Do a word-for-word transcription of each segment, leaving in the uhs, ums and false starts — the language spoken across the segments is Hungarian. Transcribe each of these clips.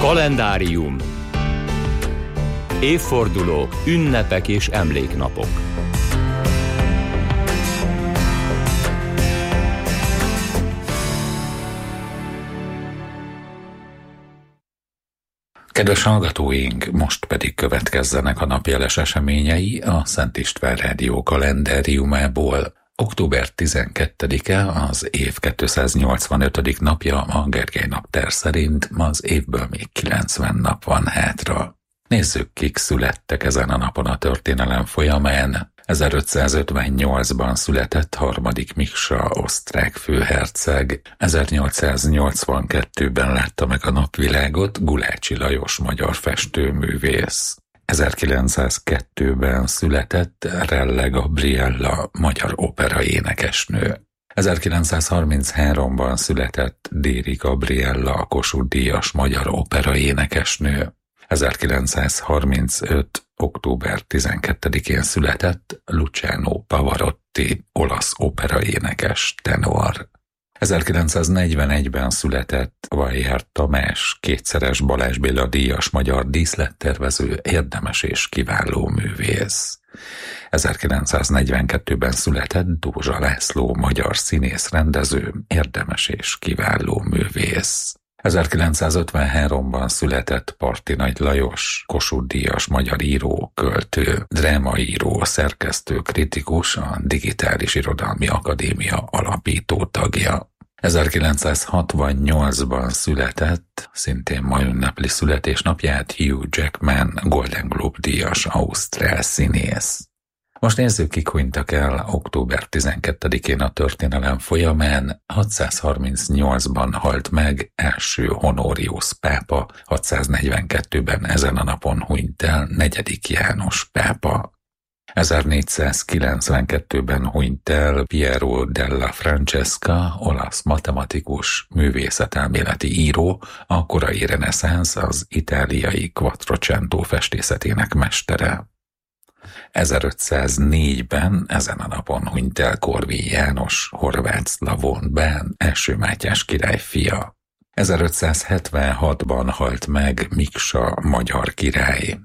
Kalendárium. Évfordulók, ünnepek és emléknapok. Kedves hallgatóink, most pedig következzenek a napjeles eseményei a Szent István Rádió kalendáriumából. október tizenkettedike az év kétszáznyolcvanötödik napja a Gergely naptár szerint, az évből még kilencven nap van hátra. Nézzük, kik születtek ezen a napon a történelem folyamán. ezerötszázötvennyolcban született harmadik Miksa osztrák főherceg, ezernyolcszáznyolcvankettőben látta meg a napvilágot Gulácsi Lajos magyar festőművész. ezerkilencszázkettőben született Relle Gabriella magyar operaénekesnő. ezerkilencszázharmincháromban született Déri Gabriella Kossuth-díjas magyar operaénekesnő. ezerkilencszázharmincöt. október tizenkettedikén született Luciano Pavarotti, olasz operaénekes tenor. ezerkilencszáznegyvenegyben született Weyer Tamás, kétszeres Balázs Béla díjas magyar díszlettervező, érdemes és kiváló művész. ezerkilencszáznegyvenkettőben született Dózsa László, magyar színész, rendező, érdemes és kiváló művész. ezerkilencszázötvenháromban született Parti Nagy Lajos, Kossuth-díjas magyar író, költő, drámaíró, szerkesztő, kritikus, a Digitális Irodalmi Akadémia alapító tagja. ezerkilencszázhatvannyolcban született, szintén ma ünnepli születésnapját, Hugh Jackman, Golden Globe-díjas ausztrál színész. Most nézzük, kik hunytak el október tizenkettedikén a történelem folyamán. hatszázharmincnyolcban halt meg első Honorius pápa, hatszáznegyvenkettőben ezen a napon hunyt el negyedik János pápa. ezernégyszázkilencvenkettőben hunyt el Piero della Francesca, olasz matematikus, művészetelméleti író, a korai reneszánsz, az itáliai Quattrocento festészetének mestere. ezerötszáznégyben ezen a napon hunyt el Korvin János, horvát szlavón bán, első Mátyás király fia. ezerötszázhetvenhatban halt meg Miksa magyar király.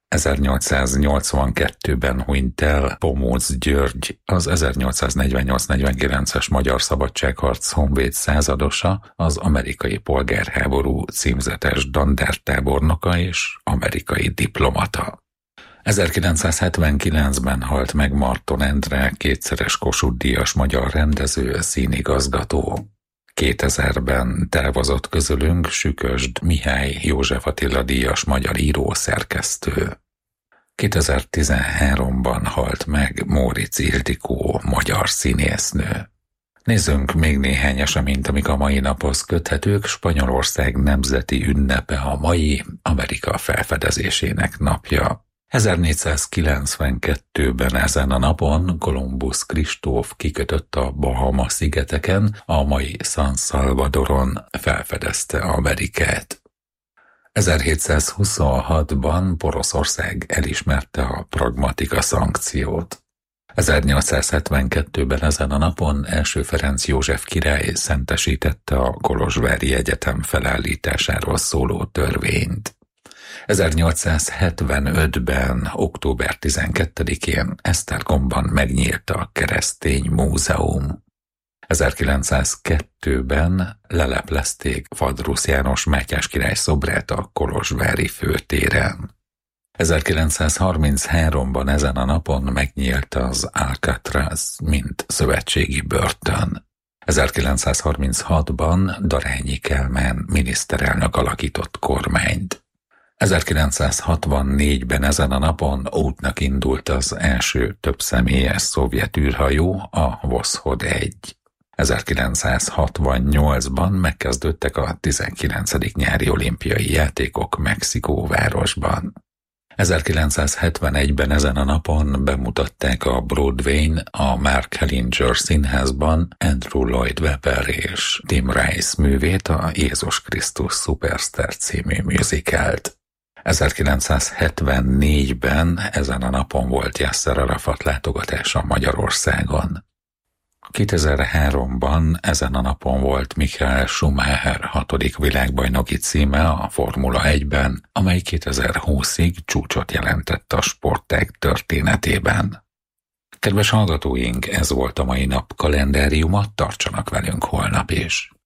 ezernyolcszáznyolcvankettőben hunyt el Pomóc György, az ezernyolcszáznegyvennyolc negyvenkilences magyar szabadságharc honvéd századosa, az amerikai polgárháború címzetes dandártábornoka és amerikai diplomata. ezerkilencszázhetvenkilencben halt meg Marton Endre, kétszeres Kossuth-díjas magyar rendező, színigazgató. kétezerben távozott közülünk Sükösd Mihály József Attila díjas magyar író, szerkesztő. kétezer-tizenháromban halt meg Móricz Ildikó, magyar színésznő. Nézzünk még néhány eseményt, amik a mai naphoz köthetők. Spanyolország nemzeti ünnepe a mai, Amerika felfedezésének napja. ezernégyszázkilencvenkettőben ezen a napon Kolumbusz Kristóf kikötött a Bahama-szigeteken, a mai San Salvadoron felfedezte Amerikát. ezerhétszázhuszonhatban Poroszország elismerte a pragmatika szankciót. ezernyolcszázhetvenkettőben ezen a napon első Ferenc József király szentesítette a kolozsvári egyetem felállításáról szóló törvényt. ezernyolcszázhetvenötben október tizenkettedikén Esztergomban megnyílt a Keresztény Múzeum. ezerkilencszázkettőben leleplezték Vadrusz János Mátyás király szobrát a kolozsvári főtéren. ezerkilencszázharmincháromban ezen a napon megnyílt az Alcatraz, mint szövetségi börtön. ezerkilencszázharminchatban Darányi Kálmán miniszterelnök alakított kormányt. ezerkilencszázhatvannégyben ezen a napon útnak indult az első többszemélyes szovjet űrhajó, a Voszhod egy. ezerkilencszázhatvannyolcban megkezdődtek a tizenkilencedik nyári olimpiai játékok Mexikóvárosban. ezerkilencszázhetvenegyben ezen a napon bemutatták a Broadwayn, a Mark Hellinger színházban Andrew Lloyd Webber és Tim Rice művét, a Jézus Krisztus Superstar című musicalt. ezerkilencszázhetvennégyben ezen a napon volt Yasser Arafat látogatása Magyarországon. kétezer-háromban ezen a napon volt Michael Schumacher hatodik világbajnoki címe a Formula egyben, amely kétezer-húszig csúcsot jelentett a sportág történetében. Kedves hallgatóink, ez volt a mai nap kalendáriuma, tartsanak velünk holnap is!